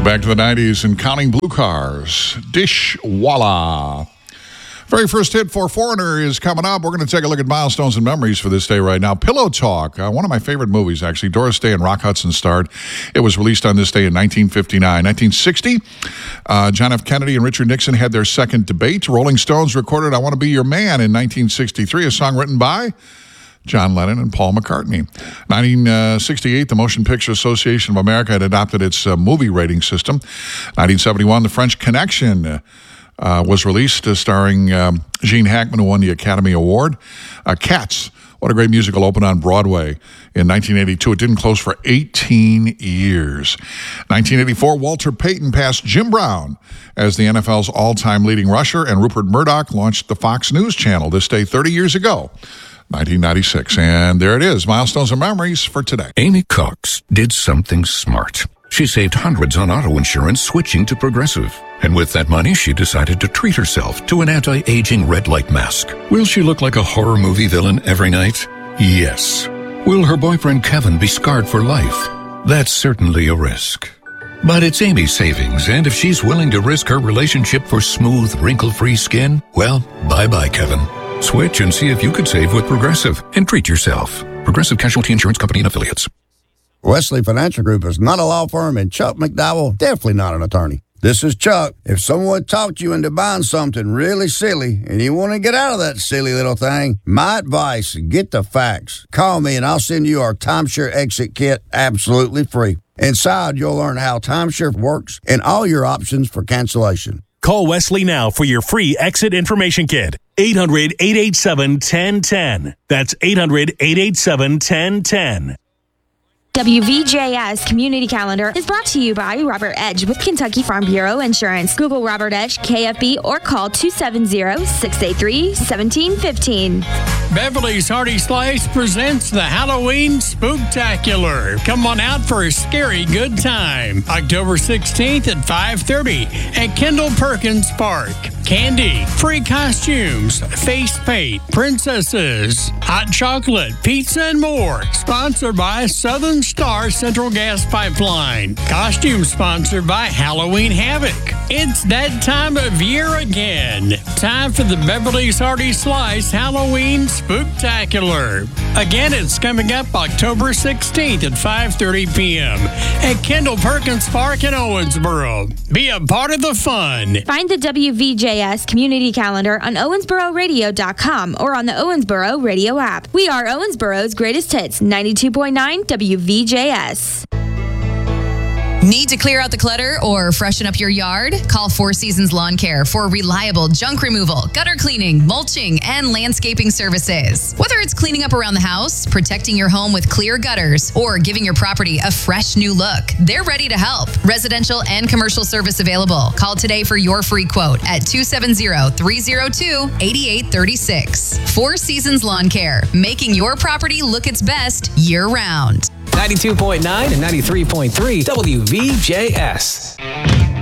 Back to the 90s and counting blue cars. Dishwalla. Very first hit for Foreigner is coming up. We're going to take a look at milestones and memories for this day right now. Pillow Talk, one of my favorite movies, actually. Doris Day and Rock Hudson starred. It was released on this day in 1959. 1960, John F. Kennedy and Richard Nixon had their second debate. Rolling Stones recorded I Want to Be Your Man in 1963, a song written by John Lennon and Paul McCartney. 1968, the Motion Picture Association of America had adopted its movie rating system. 1971, The French Connection was released, starring Gene Hackman, who won the Academy Award. Cats, what a great musical, opened on Broadway in 1982. It didn't close for 18 years. 1984, Walter Payton passed Jim Brown as the NFL's all-time leading rusher, and Rupert Murdoch launched the Fox News Channel this day 30 years ago. 1996. And there it is. Milestones and memories for today. Amy Cox did something smart. She saved hundreds on auto insurance switching to Progressive. And with that money, she decided to treat herself to an anti-aging red light mask. Will she look like a horror movie villain every night? Yes. Will her boyfriend Kevin be scarred for life? That's certainly a risk. But it's Amy's savings, and if she's willing to risk her relationship for smooth, wrinkle-free skin, well, bye-bye, Kevin. Switch and see if you could save with Progressive and treat yourself. Progressive Casualty Insurance Company and Affiliates. Wesley Financial Group is not a law firm, and Chuck McDowell definitely not an attorney. This is Chuck. If someone talked you into buying something really silly and you want to get out of that silly little thing, my advice, get the facts. Call me and I'll send you our timeshare exit kit absolutely free. Inside, you'll learn how timeshare works and all your options for cancellation. Call Wesley now for your free exit information kit. 800-887-1010. That's 800-887-1010. WVJS Community Calendar is brought to you by Robert Edge with Kentucky Farm Bureau Insurance. Google Robert Edge, KFB, or call 270-683-1715. Beverly's Hearty Slice presents the Halloween Spooktacular. Come on out for a scary good time. October 16th at 5:30 at Kendall Perkins Park. Candy, free costumes, face paint, princesses, hot chocolate, pizza, and more. Sponsored by Southern Star Central Gas Pipeline. Costume sponsored by Halloween Havoc. It's that time of year again. Time for the Beverly's Hearty Slice Halloween Spooktacular. Again, it's coming up October 16th at 5:30 p.m. at Kendall Perkins Park in Owensboro. Be a part of the fun. Find the WVJS Community Calendar on owensbororadio.com or on the Owensboro Radio app. We are Owensboro's greatest hits, 92.9 WVJS. Need to clear out the clutter or freshen up your yard? Call Four Seasons Lawn Care for reliable junk removal, gutter cleaning, mulching, and landscaping services. Whether it's cleaning up around the house, protecting your home with clear gutters, or giving your property a fresh new look, they're ready to help. Residential and commercial service available. Call today for your free quote at 270-302-8836. Four Seasons Lawn Care, making your property look its best year-round. 92.9 and 93.3 WVJS.